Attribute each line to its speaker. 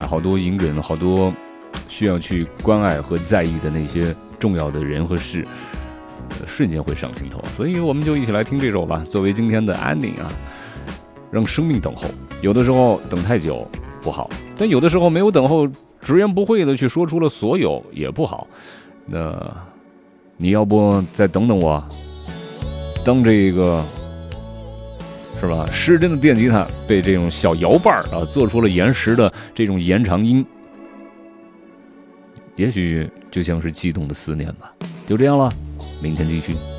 Speaker 1: 好多隐忍，好多需要去关爱和在意的那些重要的人和事，瞬间会上心头。所以我们就一起来听这首吧，作为今天的安宁啊。让生命等候，有的时候等太久不好，但有的时候没有等候，直言不讳的去说出了所有也不好。那你要不再等等我，当这个是吧？失真的电吉他被这种小摇把啊做出了延时的这种延长音，也许就像是悸动的思念吧。就这样了，明天继续。